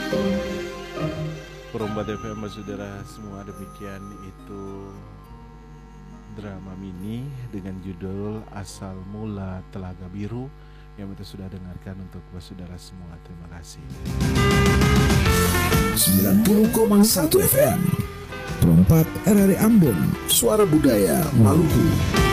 Perombat FM saudara semua, demikian itu drama mini dengan judul Asal Mula Telaga Biru yang kita sudah dengarkan untuk saudara semua. Terima kasih. 90,1 FM Perompak RRI Ambon, Suara Budaya Maluku.